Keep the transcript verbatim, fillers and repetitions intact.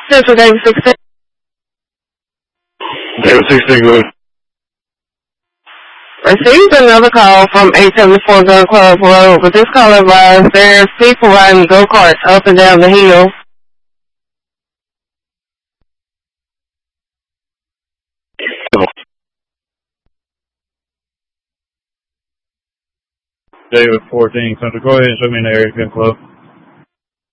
Central David sixteen. David sixteen, go ahead. Received another call from eight seventy-four Gun Club Road, but this call advised there's people riding go-karts up and down the hill. David fourteen, Central, go ahead and show me in the area, Gun Club.